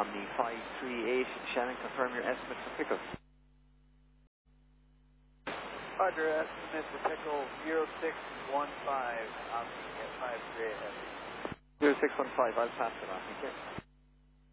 Omni 538, Shannon, confirm your estimate for pickup. Roger, estimate for pickle 0615, Omni at 538 Heavy. 0615, I'll pass it on, thank you.